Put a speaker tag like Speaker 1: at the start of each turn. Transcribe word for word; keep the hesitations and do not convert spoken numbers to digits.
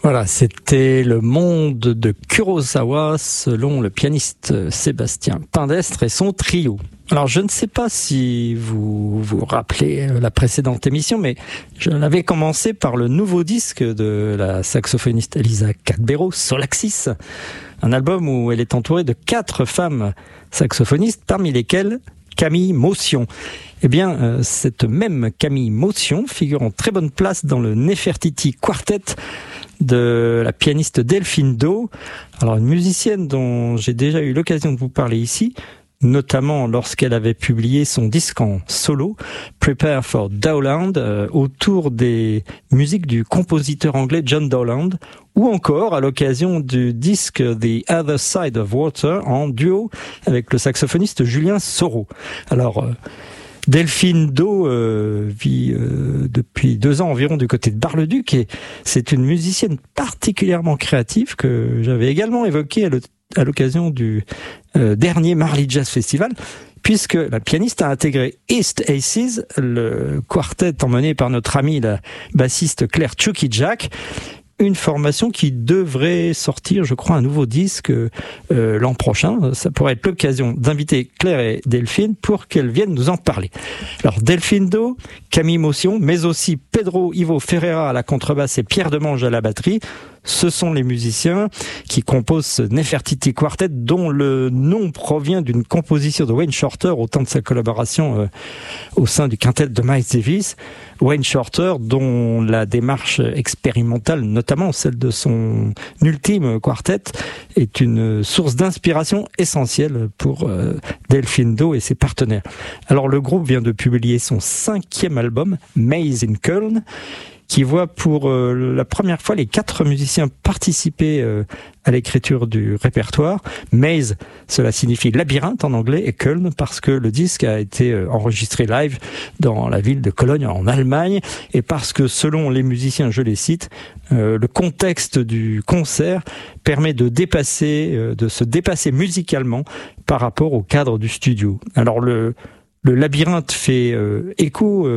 Speaker 1: Voilà, c'était Le Monde de Kurosawa selon le pianiste Sébastien Pindestre et son trio. Alors je ne sais pas si vous vous rappelez la précédente émission, mais je l'avais commencé par le nouveau disque de la saxophoniste Elisa Cadbero, Solaxis, un album où elle est entourée de quatre femmes saxophonistes, parmi lesquelles Camille Motion. Eh bien, euh, cette même Camille Motion figure en très bonne place dans le Nefertiti Quartet de la pianiste Delphine Do. Alors, une musicienne dont j'ai déjà eu l'occasion de vous parler ici, notamment lorsqu'elle avait publié son disque en solo, Prepare for Dowland, euh, autour des musiques du compositeur anglais John Dowland, ou encore à l'occasion du disque The Other Side of Water en duo avec le saxophoniste Julien Soro. Alors, euh, Delphine Do euh, vit euh, depuis deux ans environ du côté de Bar-le-Duc et c'est une musicienne particulièrement créative que j'avais également évoquée à, le, à l'occasion du euh, dernier Marly Jazz Festival, puisque la pianiste a intégré East Aces, le quartet emmené par notre amie la bassiste Claire Chucky Jack, une formation qui devrait sortir, je crois, un nouveau disque euh, l'an prochain. Ça pourrait être l'occasion d'inviter Claire et Delphine pour qu'elles viennent nous en parler. Alors, Delphine Do, Camille Motion, mais aussi Pedro Ivo Ferreira à la contrebasse et Pierre Demange à la batterie. Ce sont les musiciens qui composent ce Nefertiti Quartet, dont le nom provient d'une composition de Wayne Shorter au temps de sa collaboration euh, au sein du quintet de Miles Davis. Wayne Shorter, dont la démarche expérimentale, notamment celle de son ultime quartet, est une source d'inspiration essentielle pour euh, Delphine Do et ses partenaires. Alors le groupe vient de publier son cinquième album, Maze in Köln, qui voit pour euh, la première fois les quatre musiciens participer euh, à l'écriture du répertoire. Maze, cela signifie labyrinthe en anglais, et Köln parce que le disque a été euh, enregistré live dans la ville de Cologne en Allemagne, et parce que selon les musiciens, je les cite, euh, le contexte du concert permet de dépasser, euh, de se dépasser musicalement par rapport au cadre du studio. Alors le, le labyrinthe fait euh, écho euh,